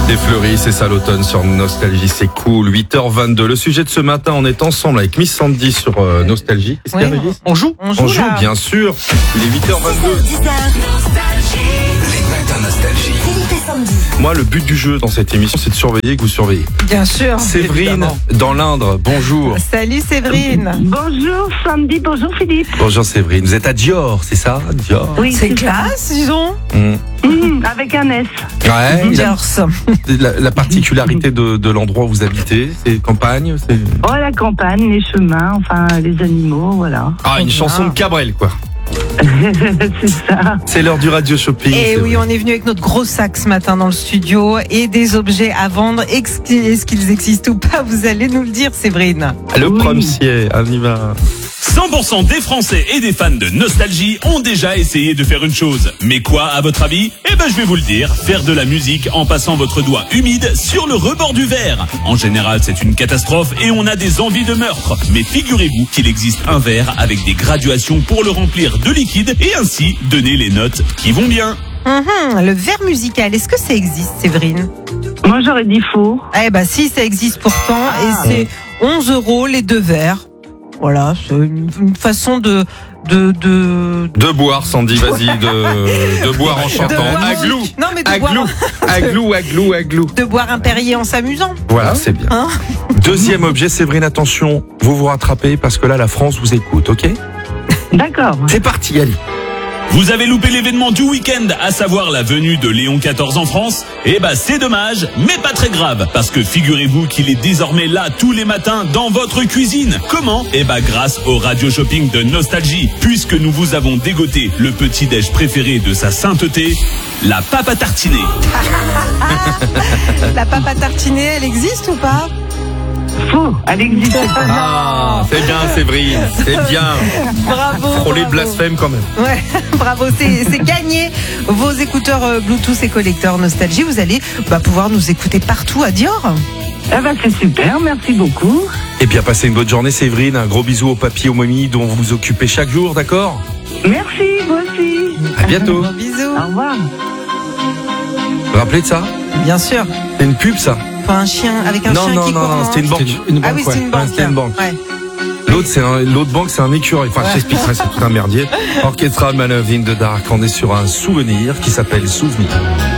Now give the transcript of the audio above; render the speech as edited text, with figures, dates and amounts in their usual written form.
Des fleuris, c'est ça l'automne sur Nostalgie, c'est cool. 8h22. Le sujet de ce matin, on est ensemble avec Miss Sandy sur Nostalgie. Qu'est-ce qu'il y a, Régis ? On joue, là. Bien sûr. Il est 8h22. Moi, le but du jeu dans cette émission, c'est de surveiller que vous surveillez. Bien sûr. Séverine, évidemment. dans l'Indre, bonjour. Salut Séverine. Bonjour Sandy, bonjour Philippe. Bonjour Séverine, vous êtes à Dior, c'est ça ? Dior. Oui, C'est ça. classe, disons. Avec un S. Ouais. Dior. La particularité de l'endroit où vous habitez, c'est campagne, c'est... Oh, la campagne, les chemins, enfin les animaux, voilà. Ah, une chanson de Cabrel, quoi. C'est ça. C'est l'heure du radio shopping. Et c'est oui, vrai. on est venu avec notre gros sac ce matin dans le studio et des objets à vendre. Est-ce qu'ils existent ou pas ? Vous allez nous le dire, Séverine. Le Oui. premier, on y va. 100% des Français et des fans de Nostalgie ont déjà essayé de faire une chose. Mais quoi, à votre avis ? Eh ben, je vais vous le dire. Faire de la musique en passant votre doigt humide sur le rebord du verre. En général, c'est une catastrophe et on a des envies de meurtre. Mais figurez-vous qu'il existe un verre avec des graduations pour le remplir de liquide et ainsi donner les notes qui vont bien. Le verre musical, est-ce que ça existe, Séverine ? Moi j'aurais dit faux. Eh ben si, ça existe pourtant et c'est 11 € les deux verres. Voilà, c'est une façon de De boire, Sandy, vas-y, de boire en chantant. boire. Aglou, Non, mais de boire. aglou. De boire un Perrier en s'amusant. Voilà, c'est bien. Hein ? Deuxième objet, Séverine, attention, vous vous rattrapez parce que là, la France vous écoute, ok ? D'accord. C'est parti, allez. Vous avez loupé l'événement du week-end, à savoir la venue de Léon XIV en France ? Eh ben c'est dommage, mais pas très grave, parce que figurez-vous qu'il est désormais là tous les matins dans votre cuisine. Comment ? Eh ben grâce au radio shopping de Nostalgie, puisque nous vous avons dégoté le petit-déj préféré de sa sainteté, la pâte à tartiner. La pâte à tartiner, elle existe ou pas ? Faux, elle existe. Ah, c'est bien, Séverine, c'est bien. Bravo. Frôler de bravo. blasphème quand même. Ouais, bravo, c'est gagné. Vos écouteurs Bluetooth et collecteurs Nostalgie, vous allez pouvoir nous écouter partout à Dior. Ah bah c'est super, merci beaucoup. Et bien, passez une bonne journée, Séverine. Un gros bisou au papy, aux mamies dont vous vous occupez chaque jour, d'accord ? Merci, vous aussi. À bientôt. Gros bisous. Au revoir. Vous vous rappelez de ça ? Bien sûr. C'est une pub, ça ? Enfin, un chien avec un Non, chien qui court. non, c'était une banque. Ah oui, c'est une banque. C'était une banque. Ouais. L'autre banque, c'est un écureuil. Enfin, je t'expliquerai, c'est tout un merdier. Orchestral Man of in the Dark. On est sur un souvenir qui s'appelle Souvenir.